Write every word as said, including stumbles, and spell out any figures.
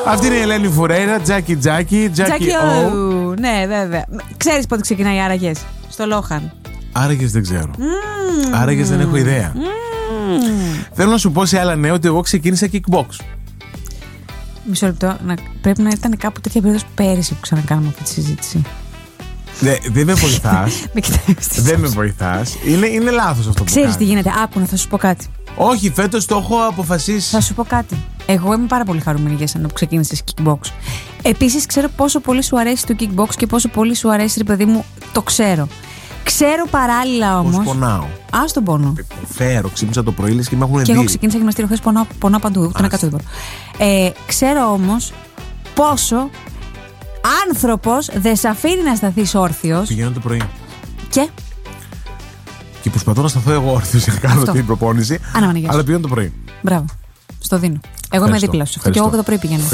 Αυτή είναι η Ελένη Φουρέιρα, Τζάκι Τζάκι, Τζάκι Ου. Ναι, βέβαια. Ξέρεις πότε ξεκινάει άραγες? Στο Λόχαν. Άραγες δεν ξέρω. Mm. Άραγες δεν έχω ιδέα. Mm. Θέλω να σου πω σε άλλα νέα ότι εγώ ξεκίνησα kickbox. Μισό λεπτό. Να... Πρέπει να ήταν κάπου τέτοια περίοδος πέρυσι που ξανακάνουμε αυτή τη συζήτηση. Δεν δε με βοηθάς. Δεν με βοηθάς. Είναι, είναι λάθος αυτό που Ξέρεις κάνεις. τι γίνεται? Άκου να θα σου πω κάτι. Όχι, φέτος το έχω αποφασίσει. Θα σου πω κάτι. Εγώ είμαι πάρα πολύ χαρούμενη για σένα που ξεκίνησες kickbox. Επίσης, ξέρω πόσο πολύ σου αρέσει το kickbox και πόσο πολύ σου αρέσει, ρε παιδί μου, το ξέρω. Ξέρω παράλληλα όμως. Πώς πονάω. Ας τον πόνο. Φέρω, ξύπνησα το πρωί λες και με έχουν δει. Και εγώ ξεκίνησα γυμναστήριο χθες, πονάω, πονάω παντού. Τον εκατό δεν μπορώ. Ε, ξέρω όμως πόσο άνθρωπος δεν σε αφήνει να σταθείς όρθιος. Πηγαίνω το πρωί. Και. Και προσπαθώ να σταθώ εγώ όρθιος για να κάνω Αυτό. την προπόνηση. Αναμανηγιάς. Αλλά πηγαίνω το πρωί. Μπράβο. Στο δίνω. Εγώ είμαι δίπλα σου. Και εγώ και το πρωί πηγαίνω.